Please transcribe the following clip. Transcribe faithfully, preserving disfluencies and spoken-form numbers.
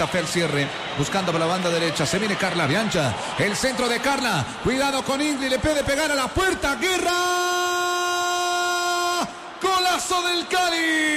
Santa Fe al cierre, buscando por la banda derecha. Se viene Carla Biancha. El centro de Carla. Cuidado con Ingrid. Le puede pegar a la puerta. Guerra. Golazo del Cali.